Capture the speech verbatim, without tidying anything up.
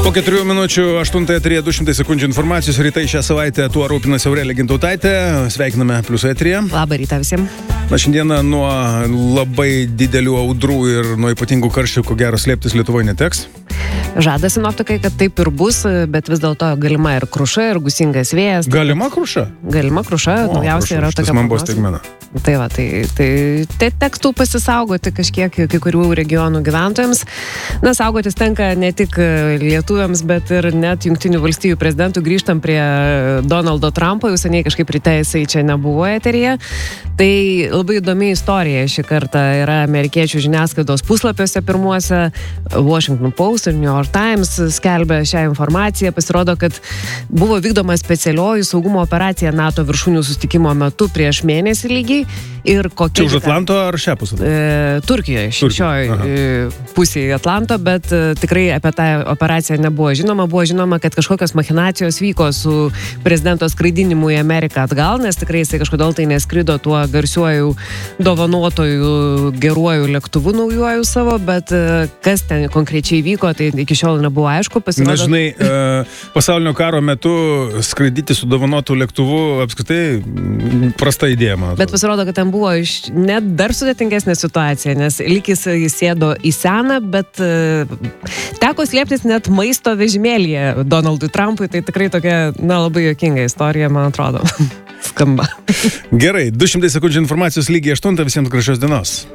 Po keturių minučių aštuntąją turėjo du šimtai sekundžių informacijos. Rytai šią savaitę tuo rūpinasi Aurelija Gintautaitė. Sveikiname Plius eteryje. Labą rytą visiems. Na, šiandieną nuo labai didelių audrų ir nuo ypatingų karščių, ko gero, slėptis Lietuvoje neteks. Žada sinoptikai, kad taip ir bus, bet vis dėlto galima ir kruša, ir gusingas vėjas. Galima kruša? Galima kruša, naujausia yra tokia. Tas man buvo staigmena. Tai va, tai, tai, tai tektų pasisaugoti kažkiek kai kurių regionų gyventojams. Na, saugotis tenka ne tik lietuviams, bet ir net Jungtinių valstijų prezidentų. Grįžtam prie Donaldo Trumpo, jau seniai kažkaip ryte jisai čia nebuvo eteryje. Tai labai įdomi istorija šį kartą yra amerikiečių žiniasklaidos puslapiuose pirmuose. Washington Post ir New York Times skelbia šią informaciją. Pasirodo, kad buvo vykdoma specialioji saugumo operacija NATO viršūnių susitikimo metu prieš mėnesį lygiai. Ir kokia... Čia už Atlanto ar šią pusę? E, Turkijoje, šioje pusėje Atlanto, bet e, tikrai apie tą operaciją nebuvo žinoma. Buvo žinoma, kad kažkokios machinacijos vyko su prezidento skraidinimu į Ameriką atgal, nes tikrai jisai kažkodėl tai neskrido tuo garsiuoju dovanotojų geruoju lėktuvu naujuoju savo, bet e, kas ten konkrečiai vyko, tai iki šiol nebuvo aišku. Pasirodo... Na, žinai, e, pasaulinio karo metu skraidyti su dovanotų lėktuvu apskritai prasta idėja, man atrodo. Bet pasirodo, kad ten buvo iš net dar sudėtingesnė situacija, nes lygis jis sėdo į seną, bet uh, teko slėptis net maisto vežimėlyje Donaldui Trumpui, tai tikrai tokia, na, labai juokinga istorija, man atrodo. Skamba. Gerai, du šimtai sekundžių informacijos lygiai aštuntą, visiems gražios dienos.